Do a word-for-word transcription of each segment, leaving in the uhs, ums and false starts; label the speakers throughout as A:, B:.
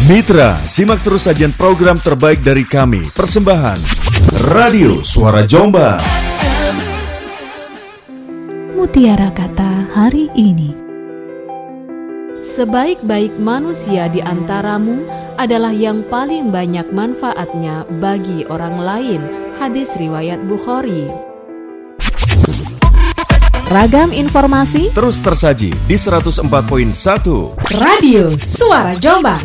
A: Mitra, simak terus sajian program terbaik dari kami. Persembahan Radio Suara Jombang.
B: Mutiara kata hari ini.
C: Sebaik-baik manusia di antaramu adalah yang paling banyak manfaatnya bagi orang lain. Hadis riwayat Bukhari. Ragam informasi
A: terus tersaji di seratus empat koma satu
C: Radio Suara Jombang.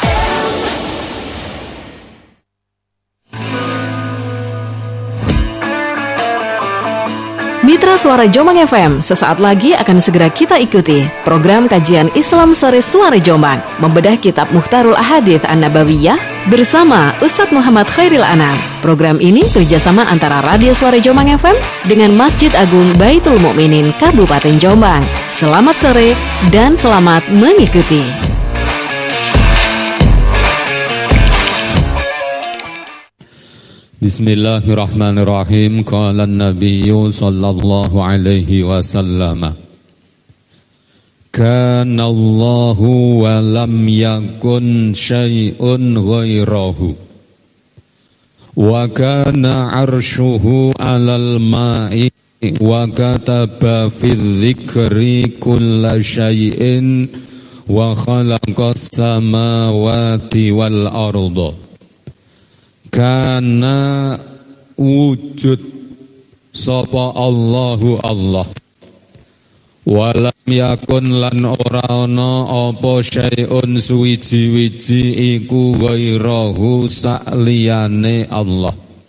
C: Mitra Suara Jombang F M, sesaat lagi akan segera kita ikuti program kajian Islam Sore Suara Jombang, membedah kitab Mukhtarul Ahadits An-Nabawiyah bersama Ustadz Muhammad Khairil Anam. Program ini kerjasama antara Radio Suara Jombang F M dengan Masjid Agung Baitul Mukminin Kabupaten Jombang. Selamat sore dan selamat mengikuti.
D: Bismillahirrahmanirrahim. Qala an-nabiyyu sallallahu alaihi wasallam, kana Allahu wa lam yakun syai'un ghairahu wa kana 'arshuhu 'alal ma'i wa kataba fi dzikri kulla syai'in wa khalaqas samawati wal arda. Kana wujud sapa Allahu Allah, walam yakun lan ora ana apa syai'un suwiji-wiji iku ghairahu sakliyane Allah.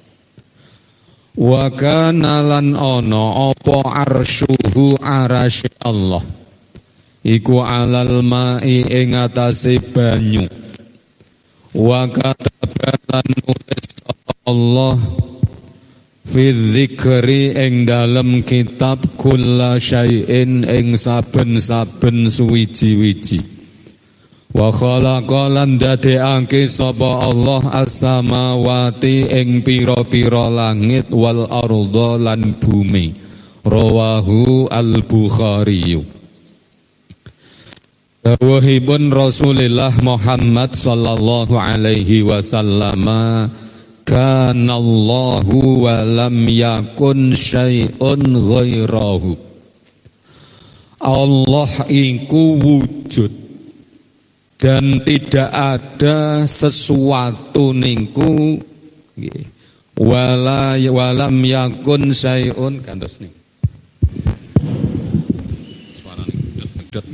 D: Wa kana lan ana apa arsyuhu arasy Allah iku alal ma'i ing atase banyu. Wa katabalan nulis Allah fi dzikri ing dalem kitab kulla syai'in ing saben-saben suwiji-wiji. Wa khalaqalan dadekake sapa Allah as-samawati ing pira-pira langit wal arda lan bumi. Rawahu al-Bukhari. Dawuhipun Rasulullah Muhammad sallallahu alaihi wasallam, kana Allahu wa lam yakun syai'un ghairahu. Allah iku wujud dan tidak ada sesuatu niku wala walam yakun syai'un kantos ning. Suarane medhot.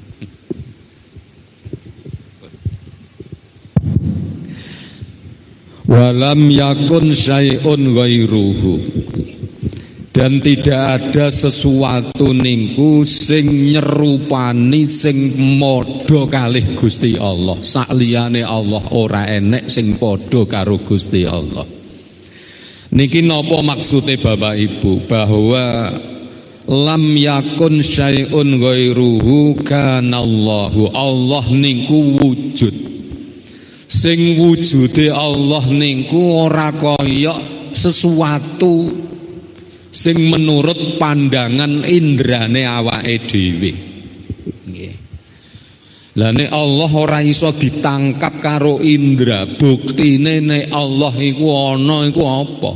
D: Walam yakun syai'un ghairuhu, dan tidak ada sesuatu niku sing nyerupani sing modho kalih Gusti Allah. Sakliyane Allah ora enek sing padha karo Gusti Allah. Niki napa maksude Bapak Ibu, bahwa lam yakun syai'un ghairuhu kana Allahu, Allah niku wujud. Sing wujude Allah niku ora kaya sesuatu sing menurut pandangan indrane awake dhewe. Nggih. Lah nek Allah ora iso ditangkap karo indra, buktine nek Allah iku ana iku apa?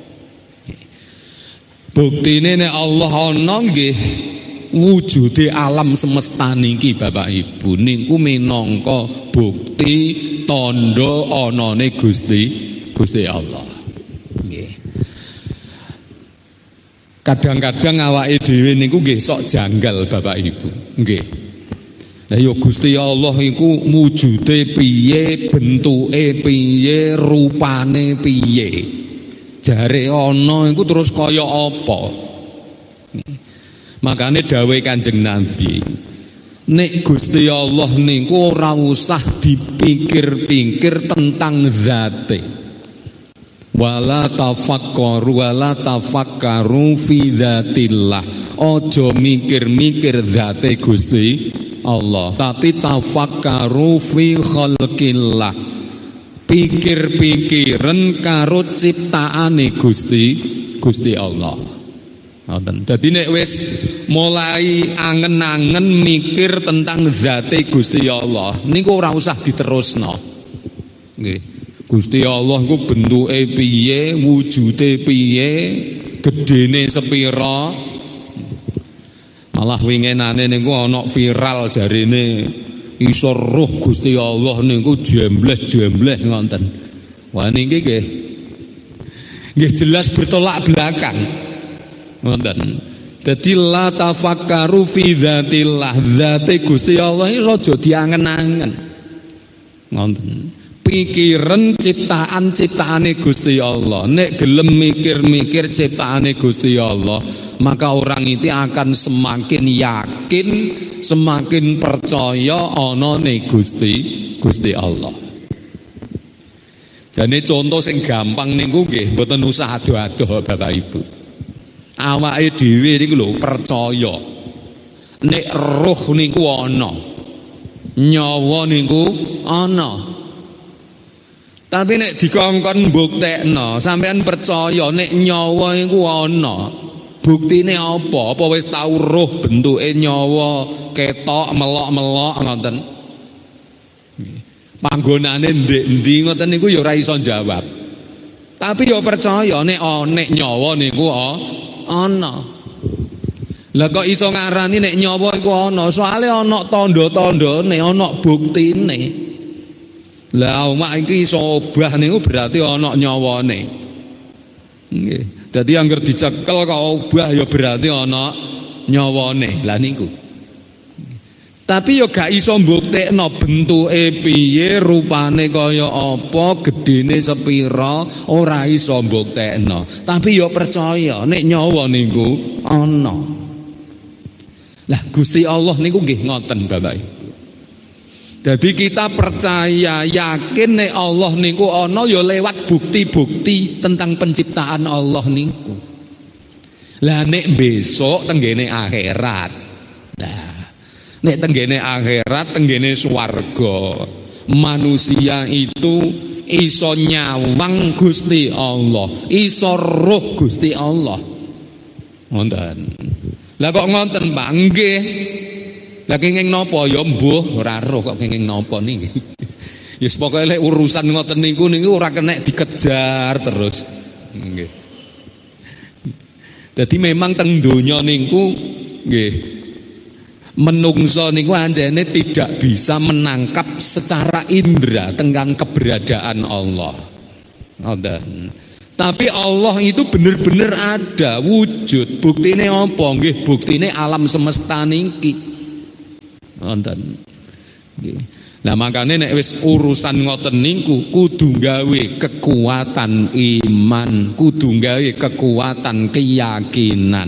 D: Buktine nek Allah ana nggih wujude alam semesta niki Bapak Ibu niku minangka bukti tandha anane Gusti Gusti Allah. Nggih. Kadang-kadang awake dhewe niku nggih sok janggal Bapak Ibu. Nggih. Lah ya Gusti Allah iku wujude piye, bentuke piye, rupane piye. Jare ana iku terus kaya apa? Nggih. Makane dawuh Kanjeng Nabi, nek Gusti Allah niku ora usah dipikir-pikir tentang zate. Wala tafakkaru wala tafakkaru fi dzatillah. Aja mikir-mikir zate Gusti Allah, tapi tafakkaru fi khalqillah. Pikir-pikiran karo ciptaane Gusti Gusti Allah. Ngoten. Dadi nek wis mulai angen-angen mikir tentang zate Gusti Allah, niku ora usah diterusno. Nggih. Gusti Allah ku bentuke piye, wujude piye, gedene sepira. Malah winginane niku ana viral jarine iso roh Gusti Allah niku jembleh-jembleh ngoten. Wah niki nggih nggih jelas bertolak belakang. Ngoten. Dadi la tafakkaru fi dzatillah, zate Gusti Allah iki aja diangen-angen. Ngoten. Pikiran ciptaan-ciptaane Gusti Allah. Nek gelem mikir-mikir ciptaane Gusti Allah, maka orang itu akan semakin yakin, semakin percaya anane Gusti Gusti Allah. Jadi contoh sing gampang niku nggih mboten usah ado-ado Bapak Ibu. Awake dhewe niku lho percaya nek roh niku ana, nyawa niku ana. Tapi nek dikongkon mbuktekno, sampean percaya nek nyawa iku ana. Buktine apa? Apa wis tau roh bentuke nyawa, ketok melok-melok ngoten. Panggonane ndek-endi ngoten niku ya ora iso jawab. Tapi ya percaya nek nek nyawa niku ana. Lah kok iso ngarani nek nyawa iku ana? Soale ana tanda-tandane, ana buktine. Lah omak iki iso obah niku berarti ana nyawane. Nggih. Dadi angger dicekel kok obah ya berarti ana nyawane. Lah niku. Tapi ya gak iso mbuktekno bentuke piye, rupane kaya apa, gedene sepira, ora iso mbuktekno. Tapi ya percaya nek nyawa niku ana. Lah Gusti Allah niku nggih ngoten Bapak Ibu. Jadi kita percaya, yakin nek Allah niku ana ya lewat bukti-bukti tentang penciptaan Allah niku. Lah nek besok tenggene akhirat. Nah, nek tenggene akhirat, tenggene swarga, manusia itu iso nyawang Gusti Allah, iso roh Gusti Allah. Ngoten. Lah kok ngoten, Pak? Nggih. Lah kenging napa ya mbuh ora roh kok kenging napa niki. Ya yes, pokoke lek urusan ngoten niku niku ora kena dikejar terus. Nggih. Dadi memang teng donya niku nggih menungso niku anjene tidak bisa menangkap secara indera tentang keberadaan Allah. Ngoten. Tapi Allah itu benar-benar ada, wujud. Buktine apa? Nggih, buktine alam semesta niki. Wonten. Nggih. Lah makane nek wis urusan ngoten niku kudu gawe kekuatan iman, kudu gawe kekuatan keyakinan.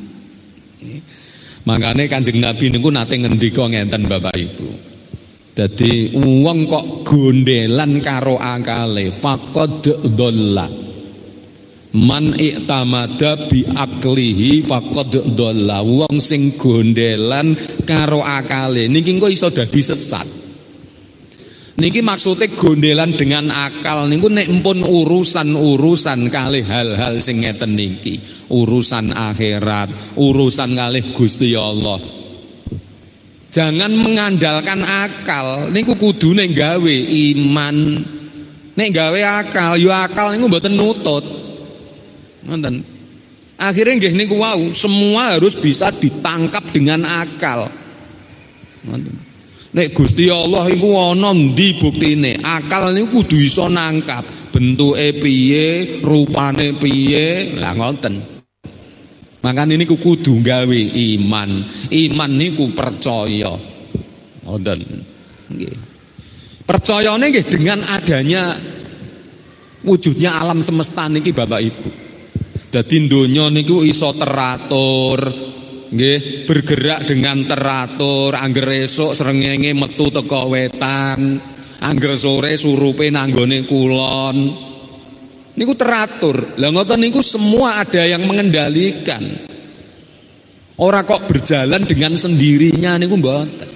D: Makane Kanjeng Nabi niku nate ngendika ngenten Bapak Ibu. Dadi wong kok gondelan karo akale faqad dhalla. Man i'tamada bi aklihi faqad dhalla. Wong sing gondelan karo akale niki engko iso dadi sesat. Niki maksudnya gondelan dengan akal niku nek empun urusan-urusan kalih hal-hal sing ngeten niki, urusan akhirat, urusan kalih Gusti Allah. Jangan mengandalkan akal, niku kudune gawe iman. Nek gawe akal, yo akal niku mboten nutut. Ngoten. Akhirnya nggih niku wau, semua harus bisa ditangkap dengan akal. Ngoten. Nek Gusti Allah iku ana ndi buktine? Akal niku kudu iso nangkap bentuke piye, rupane piye. Lah ngoten. Makane niku kudu gawe iman. Iman niku percaya. Ngoten. Nggih. Percayane nggih dengan adanya wujudnya alam semesta niki Bapak Ibu. Dadi donya niku iso teratur, nggih, bergerak dengan teratur. Angger esuk srengenge metu teka wetan, angger sore surupe nanggone kulon. Niku teratur. Lah ngoten niku semua ada yang mengendalikan. Ora kok berjalan dengan sendirinya niku mboten.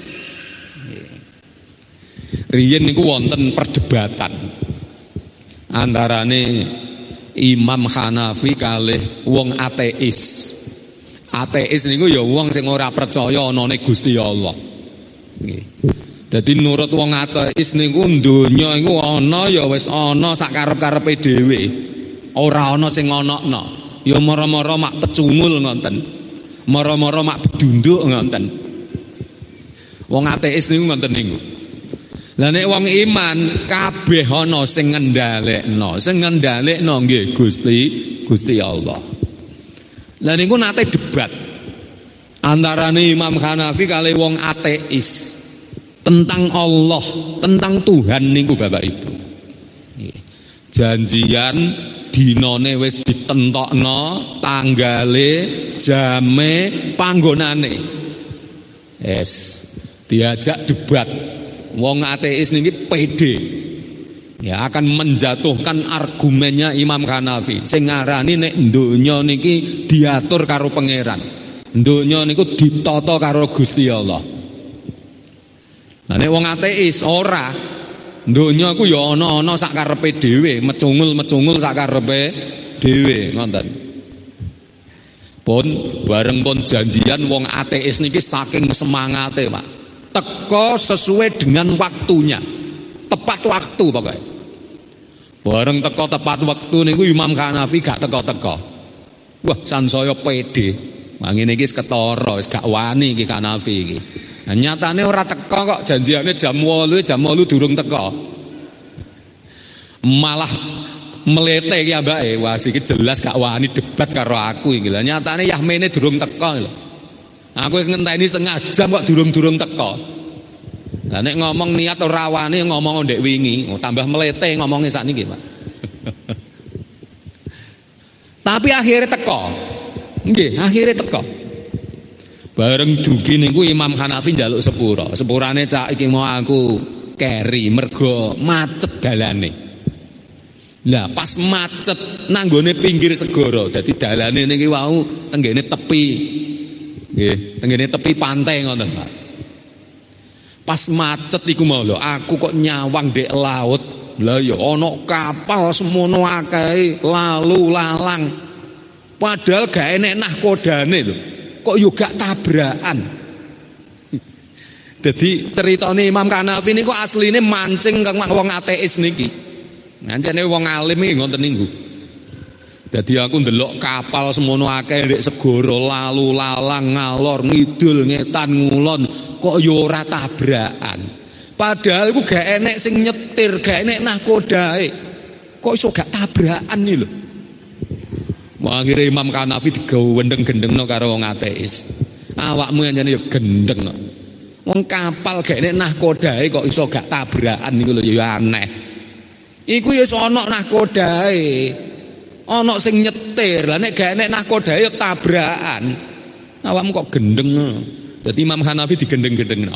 D: Riyen niku wonten perdebatan antarane Imam Hanafi kalih wong ateis. Ateis niku ya wong sing ora percaya anane Gusti Allah. Nggih. Dadi nurut wong ateis niku donya iku ana ya wis ana sak karep-karepe dhewe. Ora ana sing ngonokno. Ya mara-mara mak pecungul ngoten. Mara-mara mak bedunduk ngoten. Wong ateis niku ngoten niku. Lah nek wong iman kabeh ana sing ngendhalekno. Sing ngendhalekno nggih Gusti Gusti Allah. Lah niku nate debat antarane Imam Hanafi kali wong ateis. Tentang Allah, tentang Tuhan niku Bapak Ibu. Janjian dinane wis ditentokno, tanggale, jame, panggonane. Yes, diajak debat. Wong ateis niki pede. Ya akan menjatuhkan argumennya Imam Hanafi. Sing ngarani nek donya niki diatur karo pangeran. Donya niku ditata karo Gusti Allah. Nah nek wong ateis ora, donya ku ya ana-ana sak karepe dhewe, mecungul-mecungul sak karepe dhewe, ngoten. Pun bareng pun janjian wong ateis niki saking semangate, Pak. Teko sesuai dengan waktunya. Tepat waktu pokoknya. Bareng teko tepat waktu niku Imam Hanafi gak teko-teko. Wah, sansaya pede. Mangene iki wis ketara, wis gak wani iki Hanafi iki. Nah, nyatane ora teko kok, janjiane jam wolu, jam wolu durung teko. Malah melete iki ambake, wah iki jelas gak wani debat karo aku iki. Lah nyatane Yahmene durung teko lho. Aku wis ngenteni setengah jam kok durung-durung teko. Lah nek ngomong niat ora wani ngomong ndek wingi, oh, tambah melete ngomongnya sakniki, Pak. Tapi akhirnya teko. Nggih, akhirnya teko. Bareng dugi niku Imam Hanafi njaluk sepura. Sepurane cak iki mau aku keri mergo macet dalane. Lah pas macet nanggone pinggir segara. Dadi dalane niki wau tenggene tepi. Nggih, tenggene tepi pantai ngoten, Pak. Pas macet iku mau lho, aku kok nyawang ndek laut. Lah ya ana kapal semono akeh lalu lalang. Padahal gak enek nahkodane lho. Kok yo gak tabrakan. Jadi ceritane Imam Hanafi niku asline mancing kang wong ateis niki. Ngancene wong alim iki ngoten niku. Dadi aku ndelok kapal semono akeh ndek segara lalu lalang ngalor ngidul ngetan ngulon kok yo ora tabrakan. Padahal iku gak enek sing nyetir, gak enek nahkodae. Kok iso gak tabrakan iki lho. Akhirnya Imam Hanafi digawendeng-gendengno karo wong ateis. Awakmu anjane ya gendeng kok. Wong kapal gak enek nahkodae kok iso gak tabrakan niku lho ya aneh. Iku ya iso ana nahkodae. Ana sing nyetir. Lah nek gak enek nahkodae ya tabrakan. Awakmu kok gendeng. Dadi Imam Hanafi digendeng-gendengno.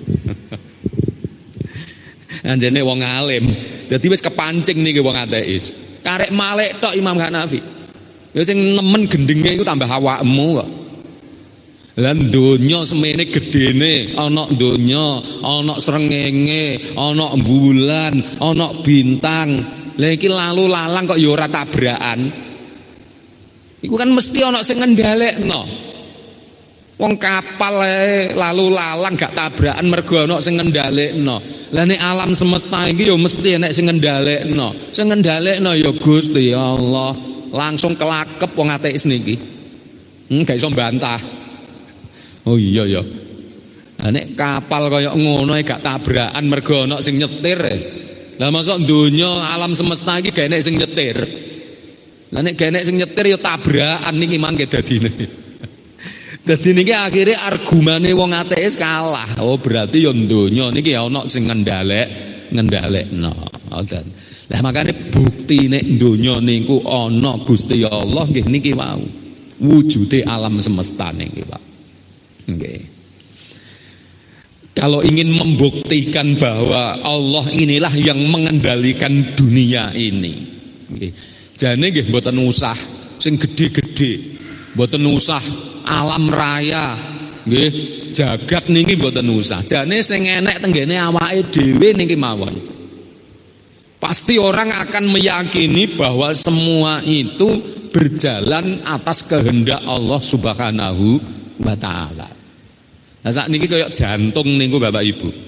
D: Anjane wong alim. Dadi wis kepancing niki wong ateis. Karek malek tok Imam Hanafi. Ya sing nemen gendenge iku tambah awakmu kok. Lah donya semene gedene, ana donya, ana srengenge, ana bulan, ana bintang. Lah iki lalu lalang kok ya ora tabrakan. Iku kan mesti ana sing ngendhalekno. Wong kapal ae lalu lalang gak tabrakan mergo ana sing ngendhalekno. Lah nek alam semesta iki ya mesti enek sing ngendhalekno. Sing ngendhalekno ya Gusti Allah. Langsung kelakep wong ateis niki. Hmm, gak iso bantah. Oh iya ya. Lah nek kapal kaya ngono gak tabrakan mergo ana sing nyetir. Lah mosok donya alam semesta iki gak enek sing nyetir. Lah nek gak enek sing nyetir ya tabrakan niki mangke dadine. Dadi niki akhire argumane wong ateis kalah. Oh berarti ya donya niki ana sing ngendhalek, ngendhalekno. Ngoten. Lah makane bukti nek donya niku ana Gusti Allah nggih niki wau. Wujude alam semesta niki, Pak. Nggih. Kalau ingin membuktikan bahwa Allah inilah yang mengendalikan dunia ini. Nggih. Jane nggih mboten usah sing gedhe-gedhe. Mboten usah alam raya. Nggih, jagat niki mboten usah. Jane sing enek tenggene awake dhewe niki mawon. Pasti orang akan meyakini bahwa semua itu berjalan atas kehendak Allah Subhanahu wa taala. Nah saat niki kayak jantung niku Bapak Ibu.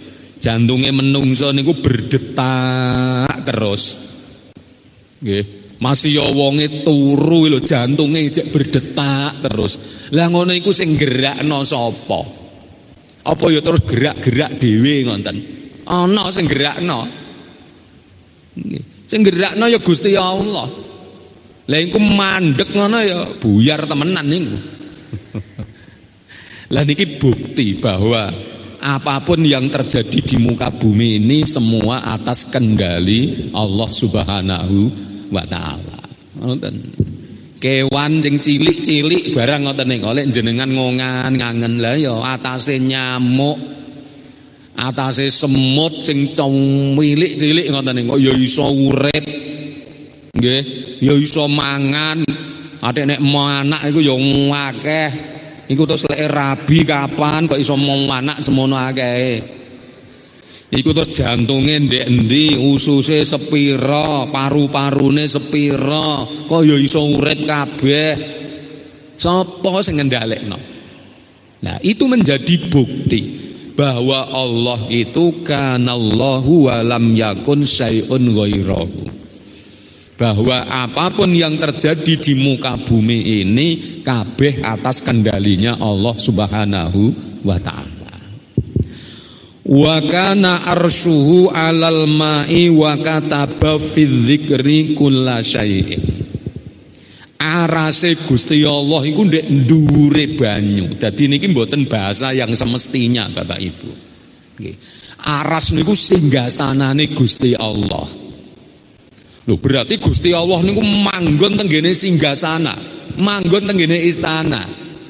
D: Jantunge menungso niku berdetak terus. Nggih. Masih ya wonge turu lho jantunge jek berdetak terus. Lah ngono iku sing gerakno sapa? Apa ya terus gerak-gerak dhewe ngoten? Ana sing gerakno. Nggih. Sing gerakno ya Gusti Allah. Lah iku mandek ngono ya buyar temenan niku. Lah niki bukti bahwa apapun yang terjadi di muka bumi ini semua atas kendali Allah Subhanahu wa taala. Ngoten. Kewan sing cilik-cilik barang ngoten niku oleh jenengan ngongan ngangen lah ya atase nyamuk, atase semut sing cilik-cilik ngoten niku ya iso urip. Nggih, ya iso mangan. Atik nek mau anak iku ya akeh. Iku terus lek rabi kapan kok iso mau anak semono akeh. Iku terus jantunge ndek endi, ususe sepira, paru-parune sepira, kok ya iso urip kabeh. Sapa sing ngendhalekno? Nah, itu menjadi bukti bahwa Allah itu kanallahu wa lam yakun syai'un ghairahu. Bahwa apapun yang terjadi di muka bumi ini kabeh atas kendalinya Allah Subhanahu wa taala. Wa kana arsyuhu 'alal ma'i wa kataba fi dzikri kulla syai'in. Arase Gusti Allah iku ndek ndhuwure banyu. Dadi niki mboten bahasa yang semestinya Bapak Ibu. Nggih. Aras niku singgasanane Gusti Allah. Lho berarti Gusti Allah niku manggon teng ngene singgasana, manggon teng ngene istana.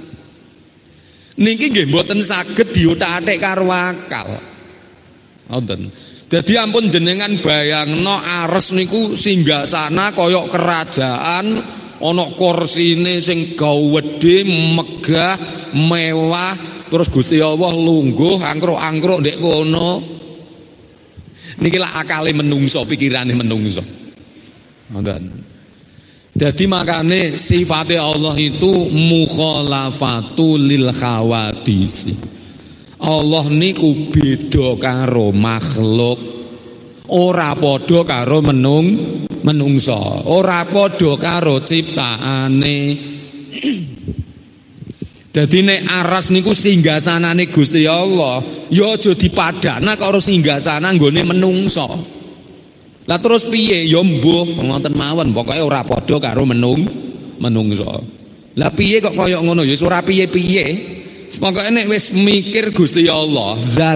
D: Niki nggih mboten saged diutak-atik karo akal. Ngoten. Dadi ampun jenengan bayangno ares niku singgasana kaya kerajaan, ana kursine sing gawedhe, megah, mewah, terus Gusti Allah lungguh angkruk-angkruk ndek kono. Niki lak akale menungso, pikirane menungso. Ngoten. Jadi makanya sifatnya Allah itu mukhalafatu lil khawadisi. Allah niku beda karo makhluk, ora padha karo menung menungso, ora padha karo ciptaane. Dadi nek aras niku singgasanane Gusti Allah, ya aja dipadana karo singgasana nggone menungso. Lah terus piye ya mbuh ngoten mawon pokoke ora padha karo menung menungso. Lah piye kok kaya ngono ya ora piye-piye. Pokoke nek wis mikir Gusti Allah